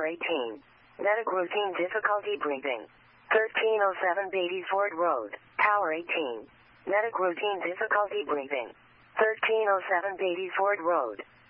Tower 18. Medic routine difficulty breathing. 1307 Beatty Ford Road, Tower 18. Medic routine difficulty breathing. 1307 Beatty Ford Road.